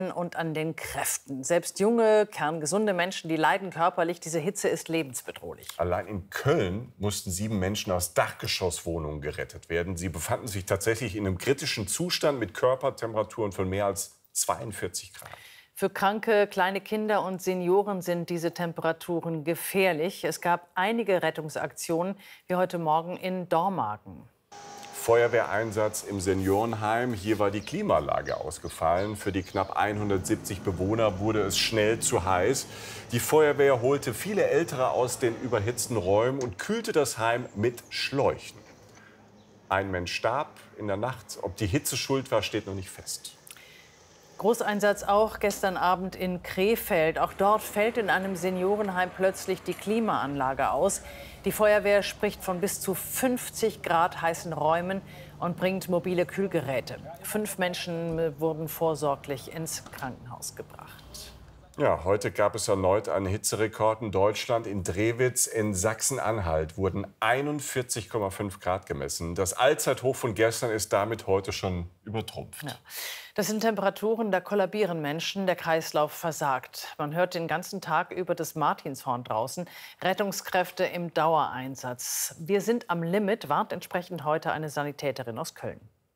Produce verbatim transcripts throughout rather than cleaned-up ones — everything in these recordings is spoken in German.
und an den Kräften. Selbst junge, kerngesunde Menschen, die leiden körperlich. Diese Hitze ist lebensbedrohlich. Allein in Köln mussten sieben Menschen aus Dachgeschosswohnungen gerettet werden. Sie befanden sich tatsächlich in einem kritischen Zustand mit Körpertemperaturen von mehr als zweiundvierzig Grad. Für kranke, kleine Kinder und Senioren sind diese Temperaturen gefährlich. Es gab einige Rettungsaktionen, wie heute Morgen in Dormagen. Feuerwehreinsatz im Seniorenheim. Hier war die Klimaanlage ausgefallen. Für die knapp hundertsiebzig Bewohner wurde es schnell zu heiß. Die Feuerwehr holte viele Ältere aus den überhitzten Räumen und kühlte das Heim mit Schläuchen. Ein Mensch starb in der Nacht. Ob die Hitze schuld war, steht noch nicht fest. Großeinsatz auch gestern Abend in Krefeld. Auch dort fällt in einem Seniorenheim plötzlich die Klimaanlage aus. Die Feuerwehr spricht von bis zu fünfzig Grad heißen Räumen und bringt mobile Kühlgeräte. Fünf Menschen wurden vorsorglich ins Krankenhaus gebracht. Ja, heute gab es erneut einen Hitzerekord in Deutschland. In Drewitz in Sachsen-Anhalt wurden einundvierzig Komma fünf Grad gemessen. Das Allzeithoch von gestern ist damit heute schon übertrumpft. Ja. Das sind Temperaturen, da kollabieren Menschen, der Kreislauf versagt. Man hört den ganzen Tag über das Martinshorn draußen. Rettungskräfte im Dauereinsatz. Wir sind am Limit, warnt entsprechend heute eine Sanitäterin aus Köln.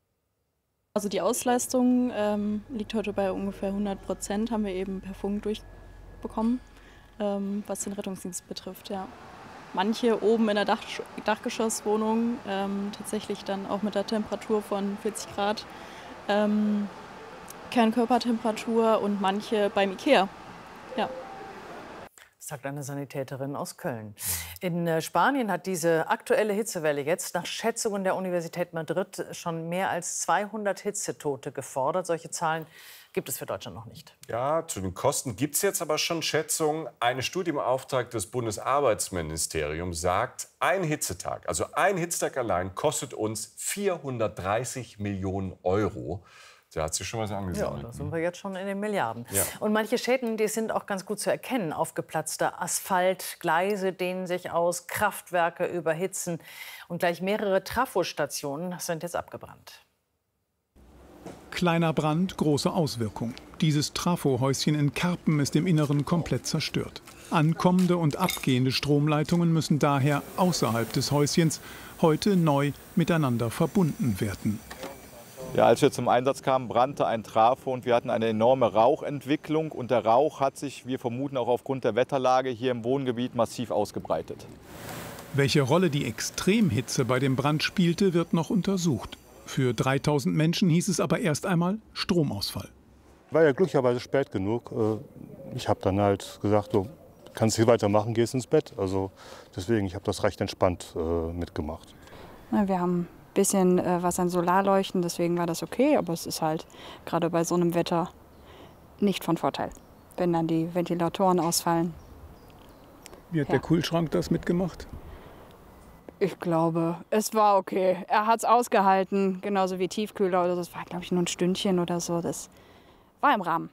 Also die Auslastung ähm, liegt heute bei ungefähr hundert Prozent, haben wir eben per Funk durchbekommen, ähm, was den Rettungsdienst betrifft. Ja. Manche oben in der Dach Dachgeschosswohnung ähm, tatsächlich dann auch mit der Temperatur von vierzig Grad ähm, Kernkörpertemperatur und manche beim Ikea. Ja. Sagt eine Sanitäterin aus Köln. In Spanien hat diese aktuelle Hitzewelle jetzt nach Schätzungen der Universität Madrid schon mehr als zweihundert Hitzetote gefordert. Solche Zahlen gibt es für Deutschland noch nicht. Ja, zu den Kosten gibt es jetzt aber schon Schätzungen. Eine Studie im Auftrag des Bundesarbeitsministeriums sagt, ein Hitzetag, also ein Hitzetag allein, kostet uns vierhundertdreißig Millionen Euro. Da hat sich schon was angesammelt. Ja, da sind wir jetzt schon in den Milliarden. Ja. Und manche Schäden, die sind auch ganz gut zu erkennen. Aufgeplatzter Asphalt, Gleise dehnen sich aus, Kraftwerke überhitzen. Und gleich mehrere Trafostationen sind jetzt abgebrannt. Kleiner Brand, große Auswirkung. Dieses Trafohäuschen in Karpen ist im Inneren komplett zerstört. Ankommende und abgehende Stromleitungen müssen daher außerhalb des Häuschens heute neu miteinander verbunden werden. Ja, als wir zum Einsatz kamen, brannte ein Trafo und wir hatten eine enorme Rauchentwicklung. Und der Rauch hat sich, wir vermuten auch aufgrund der Wetterlage, hier im Wohngebiet massiv ausgebreitet. Welche Rolle die Extremhitze bei dem Brand spielte, wird noch untersucht. Für dreitausend Menschen hieß es aber erst einmal Stromausfall. War ja glücklicherweise spät genug. Ich habe dann halt gesagt, du kannst hier weitermachen, gehst ins Bett. Also deswegen, ich habe das recht entspannt mitgemacht. Wir haben ein bisschen äh, was an Solarleuchten, deswegen war das okay. Aber es ist halt gerade bei so einem Wetter nicht von Vorteil, wenn dann die Ventilatoren ausfallen. Wie hat Ja. der Kühlschrank das mitgemacht? Ich glaube, es war okay. Er hat es ausgehalten, genauso wie Tiefkühler oder so. Das war, glaube ich, nur ein Stündchen oder so. Das war im Rahmen.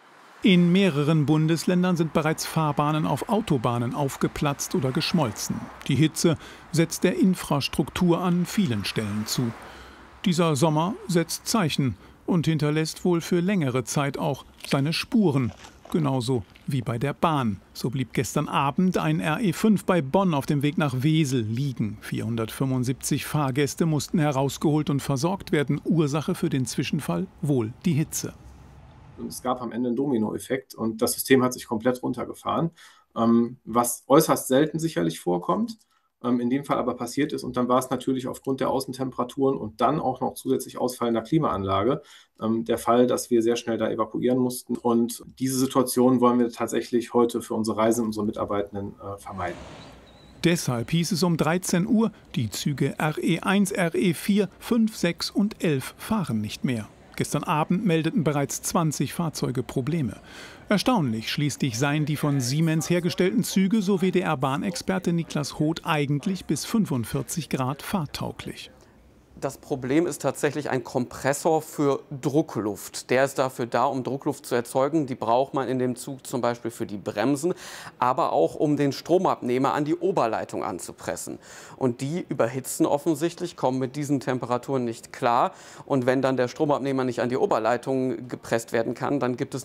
In mehreren Bundesländern sind bereits Fahrbahnen auf Autobahnen aufgeplatzt oder geschmolzen. Die Hitze setzt der Infrastruktur an vielen Stellen zu. Dieser Sommer setzt Zeichen und hinterlässt wohl für längere Zeit auch seine Spuren. Genauso wie bei der Bahn. So blieb gestern Abend ein R E fünf bei Bonn auf dem Weg nach Wesel liegen. vierhundertfünfundsiebzig Fahrgäste mussten herausgeholt und versorgt werden. Ursache für den Zwischenfall wohl die Hitze. Und es gab am Ende einen Dominoeffekt und das System hat sich komplett runtergefahren, ähm, was äußerst selten sicherlich vorkommt, ähm, in dem Fall aber passiert ist. Und dann war es natürlich aufgrund der Außentemperaturen und dann auch noch zusätzlich ausfallender Klimaanlage ähm, der Fall, dass wir sehr schnell da evakuieren mussten. Und diese Situation wollen wir tatsächlich heute für unsere Reisenden, unsere Mitarbeitenden äh, vermeiden. Deshalb hieß es um dreizehn Uhr, die Züge R E eins, R E vier, fünf, sechs und elf fahren nicht mehr. Gestern Abend meldeten bereits zwanzig Fahrzeuge Probleme. Erstaunlich schließlich seien die von Siemens hergestellten Züge, so W D R-Bahnexperte Niklas Hoth, eigentlich bis fünfundvierzig Grad fahrtauglich. Das Problem ist tatsächlich ein Kompressor für Druckluft. Der ist dafür da, um Druckluft zu erzeugen. Die braucht man in dem Zug zum Beispiel für die Bremsen, aber auch um den Stromabnehmer an die Oberleitung anzupressen. Und die überhitzen offensichtlich, kommen mit diesen Temperaturen nicht klar. Und wenn dann der Stromabnehmer nicht an die Oberleitung gepresst werden kann, dann gibt es